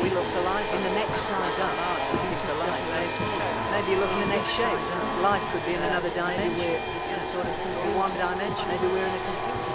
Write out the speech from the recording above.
we look for life in the next size up. Looking for life. Maybe you look in the next shape. Life could be in another dimension. Maybe we're in a sort of one dimension. Maybe we're in a computer.